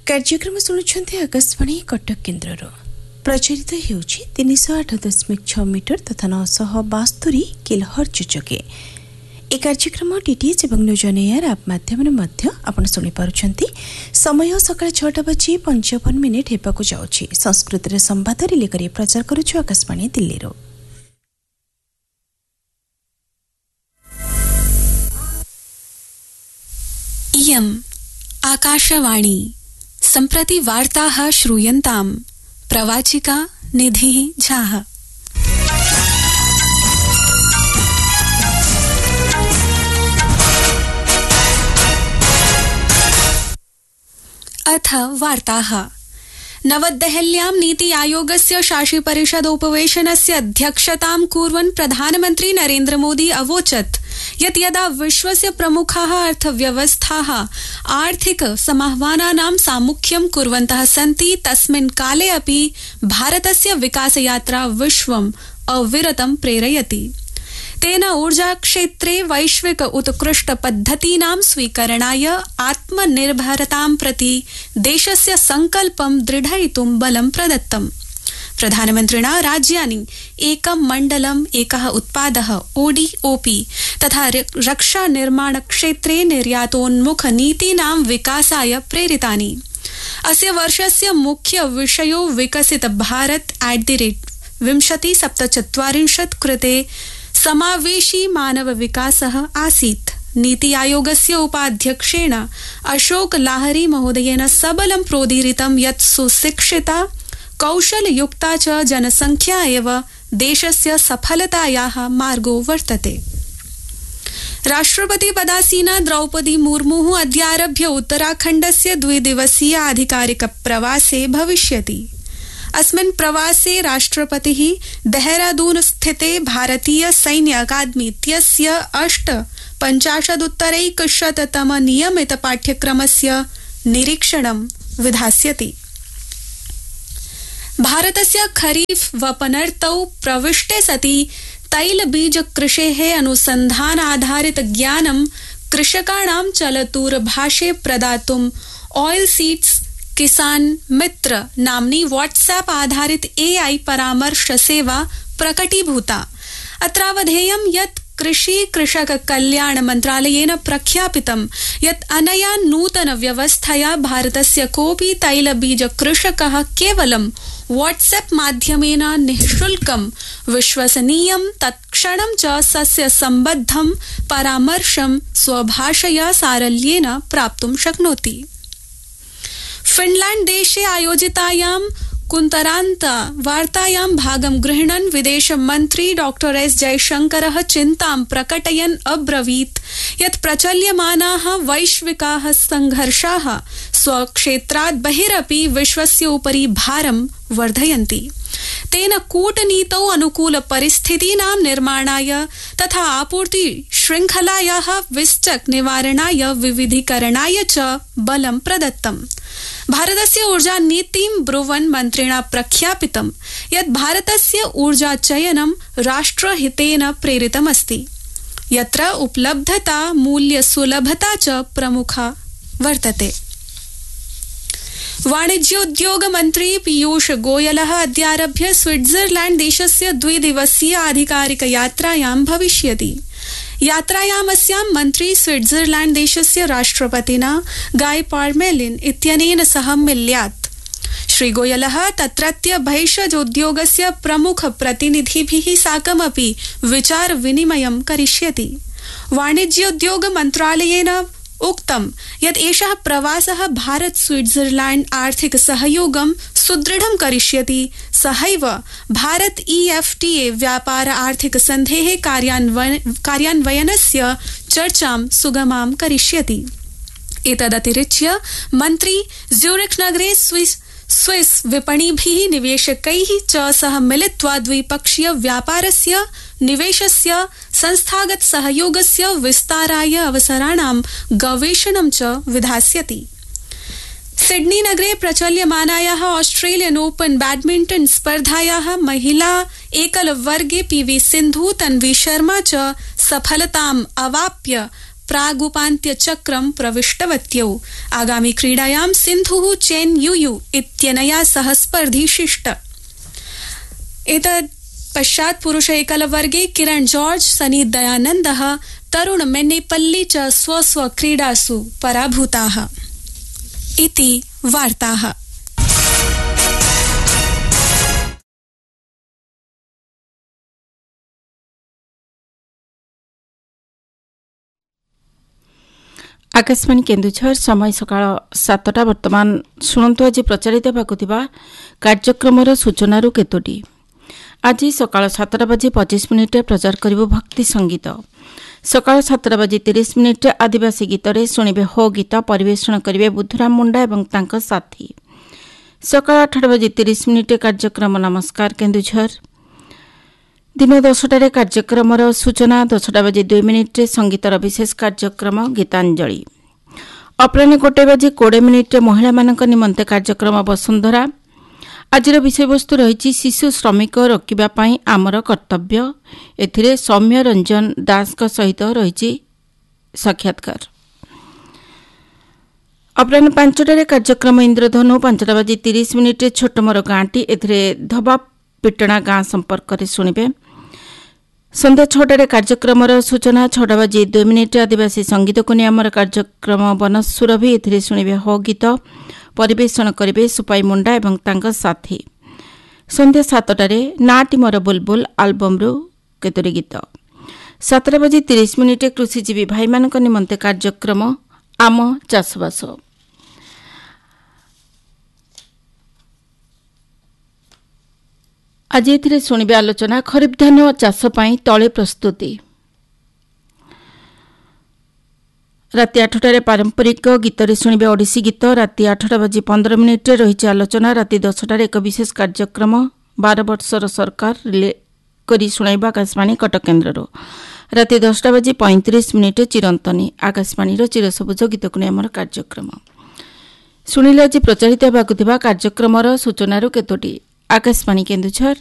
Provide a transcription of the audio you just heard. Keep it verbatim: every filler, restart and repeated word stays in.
କାର୍ଯ୍ୟକ୍ରମ ଶୁଣୁଛନ୍ତି ଆକାଶବାଣୀ କଟକ କେନ୍ଦ୍ରରୁ। ପ୍ରଚାରିତ ହେଉଛି ତିନିଶହ ଆଠ ଦଶମିକ ଛଅ ମିଟର ତଥା ନଅଶହ ବାସ୍ତୋରି କିଲୋହର୍ଟ୍ଜ ଯୋଗେ। ଏ କାର୍ଯ୍ୟକ୍ରମ ଡିଟିଏଚ୍ ଏବଂ ନ୍ୟୁଜ୍ ଅନ୍ ଏୟାର ଆପ୍ ମାଧ୍ୟମରେ ମଧ୍ୟ ଆପଣ ଶୁଣିପାରୁଛନ୍ତି। ସମୟ ସକାଳ ଛଅଟା ବାଜି ପଞ୍ଚାବନ ମିନିଟ୍ ହେବାକୁ ଯାଉଛି। ସଂସ୍କୃତରେ ସମ୍ବାଦ ରିଲେ କରି ପ୍ରଚାର କରୁଛୁ ଆକାଶବାଣୀ ଦିଲ୍ଲୀରୁ। इयम् आकाशवाणी। सम्प्रति वार्ताः श्रूयन्ताम्। प्रवाचिका निधिः झाः। अथ वार्ताः। नवदेहल्यां नीति आयोगस्य शासिपरिषदोपवेशनस्य अध्यक्षतां कुर्वन् प्रधानमन्त्री नरेन्द्र मोदी अवोचत् यत् यदा विश्वस्य प्रमुखाः अर्थव्यवस्थाः आर्थिक समाह्वानानां सामुख्यं कुर्वन्तः सन्ति तस्मिन् काले अपि भारतस्य विकासयात्रा विश्वम् अविरतं प्रेरयति। तेन ऊर्जाक्षेत्रे वैश्विक उत्कृष्टपद्धतीनां स्वीकरणाय आत्मनिर्भरतां प्रति देशस्य संकल्पं दृढयितुं बलं प्रदत्तम्। प्रधानमन्त्रिणा राज्यानि एकं मण्डलम् एकः उत्पादः ओडीओपी तथा रक्षा निर्माण क्षेत्रे निर्यातोन्मुख नीतीनां विकासाय प्रेरितानि। अस्य वर्षस्य मुख्य विषयो विकसित भारत एट द रेट विंशति सप्तचत्वारिंशत् कृते समावेशी मानव विकासः आसीत्। नीति आयोगस्य उपाध्यक्षेण अशोक लाहरी महोदयेन सबलं प्रोदीरितं यत् सुशिक्षिता कौशलयुक्ता च जनसंख्या एव देशस्य सफलतायाः मार्गो वर्तते। राष्ट्रपति पदासीना द्रौपदी मुर्मुः अद्यारभ्य उत्तराखण्डस्य द्विदिवसीय आधिकारिक प्रवासे भविष्यति। अस्मिन् प्रवासे राष्ट्रपतिः देहरादून स्थिते भारतीय सैन्य अकादमी इत्यस्य अष्ट पञ्चाशदुत्तरैकशततम नियमित पाठ्यक्रमस्य निरीक्षणं विधास्यति। भारतस्य खरीफ वपनर्तौ प्रविष्टे सति तैलबीज कृषेः अनुसन्धानाधारित ज्ञानं कृषकाणां चलतूरभाषे प्रदातुं ऑयल सीड्स किसान मित्र नाम्नी व्हाट्सएप आधारित एआई परामर्श सेवा प्रकटीभूता। अत्रावधेयं यत् कृषि कृषक कल्याण मन्त्रालयेन प्रख्यापितं यत् अनया नूतन व्यवस्थया भारतस्य कोऽपि तैलबीज कृषकः केवलं व्हाट्सएप माध्यमेन निःशुल्कं विश्वसनीयं तत्क्षणं च सस्य सम्बद्धं परामर्शं स्वभाषया सारल्येन प्राप्तुं शक्नोति। फिनलैंड देशे आयोजितायां कुन्तरान्त वार्तायां भागं गृह्णन् विदेश मन्त्री डॉक्टर एस जयशंकरः चिन्तां प्रकटयन् अब्रवीत् यत् प्रचल्यमानाः वैश्विकाः संघर्षाः स्वक्षेत्रात् बहिरपि विश्वस्य उपरि भारं वर्धयन्ति। तेन कूटनीतौ अनुकूल परिस्थितीनां निर्माणाय तथा आपूर्ति श्रृंखलायाः विश्चक निवारणाय विविधीकरणाय च बलं प्रदत्तम्। भारतस्य ऊर्जा नीतिं ब्रुवन् मन्त्रिणा प्रख्यापितं यत् भारतस्य ऊर्जा चयनं राष्ट्रहितेन प्रेरितमस्ति, यत्र उपलब्धता मूल्य सुलभता च प्रमुखा वर्तते। वाणिज्योद्योग मन्त्री पीयूष गोयलः अद्यारभ्य स्विट्जरलैंड देशस्य द्विदिवसीय आधिकारिक यात्रायां भविष्यति। यात्रायामस्यां मन्त्री स्विट्जरलैंड देशस्य राष्ट्रपतिना गाय पार्मेलिन इत्यनेन सह मिल्यात्। श्री गोयलः तत्रत्य भैषजोद्योगस्य प्रमुख प्रतिनिधिभिः साकमपि विचार विनिमयं करिष्यति। वाणिज्योद्योग मन्त्रालयेन उक्तं यत् एषः प्रवासः भारत स्विट्जरलैंड आर्थिक सहयोगं सुदृढं करिष्यति। सहैव भारत ईएफटीए व्यापार आर्थिक सन्धेः कार्यान्वयनस्य चर्चां सुगमां करिष्यति। एतदतिरिच्य मन्त्री ज्यूरिख नगरे स्विस स्विस विपणिभिः निवेशकैः च सह मिलित्वा द्विपक्षीय व्यापारस्य निवेशस्य संस्थागत सहयोगस्य विस्ताराय अवसराणां गवेषणं च विधास्यति। सिडनी नगरे प्रचल्यमानायाः ऑस्ट्रेलियन ओपन बैडमिंटन स्पर्धायाः महिला एकल वर्गे पीवी सिन्धु तन्वी शर्मा च सफलताम् अवाप्य प्रागुपान्त्यचक्रं प्रविष्टवत्यौ। आगामि क्रीडायां सिन्धुः चेन युयु इत्यनया सह स्पर्धिष्यष्ट। एतत् पश्चात् पुरुष एकलवर्गे किरण जॉर्ज, सनी दयानन्दः, तरुण मेन्नेपल्ली च स्व स्व क्रीडासु पराभूताः। इति वार्ताः। आकाशवाणी केन्दुझर समय सकाळ सातटा। वर्तमान शुणु आज प्रचारित होगा कार्यक्रम सूचना केतोटी। आज सकाळ सातटा बजे पच्चीस मिनिट प्रचार करिबो भक्ति संगीत। सकाळ सातटा बजे तीस मिनिट आदिवासी गीतरे शुणिबे हो गीत परिवेषण करिवे बुद्धराम मुंडा एवं तांका साथी। सकाळ आठटा बजे तीस मिनिट कार्यक्रम नमस्कार केन्दुझर। दिन दसटार कार्यक्रम सूचना। दसटा बजे दुई मिनिट संगीतर विशेष कार्यक्रम गीतांजलि। अपराह गोटे बजे कोड़े मिनिट महिला मानक निमंते कार्यक्रम वसुंधरा। आज विषयवस्तु रही शिशु श्रमिक रोकवा आमर कर्तव्य। एथिरे सौम्य रंजन दास सहित रही साक्षात्कार। अपराह पांचटार कार्यक्रम इंद्रधनु। पांचटा बजे तीस मिनिट छोट मोर गाँटी एथिरे धबा पिटणा गाँ संपर्क में शुणिबे। संध्या छटार कार्यक्रम सूचना। छटा बजे दुई मिनिट आदिवासी संगीत को नियमर कार्यक्रम बनसुरभि एथिरे शुणिबे हो गीत परिवेषण करिवे सुपाई मुंडा एवं तांका साथी। संध्या सातटार नाटी मोर बुलबुल आल्बमरु केतोटी गीत। सातटा बजे तीस मिनिट कृषिजीवी भाई मानक निमंते कार्यक्रम आम चाषबास। आज एथिरे शुणिबे आलोचना खरीफ धान चाष पई तळे प्रस्तुति। राति आठटार पारंपरिक गीतरे शुणिबे ओडिसी गीत। राति आठटा बजे पंद्रह मिनिट रही आलोचना। राति दसटार एक विशेष कार्यक्रम बारह वर्षर सरकार रिले करी शुणाइबा आकाशवाणी कटक केन्द्र। राति दसटा बजे पैंतीस मिनिट चिरंतनी आकाशवाणी चिरसबुज गीत को नियमर कार्यक्रम शुणिले। आज प्रचारित होगा कार्यक्रम सूचना केतोटी। आकाशवाणी केन्दुझर।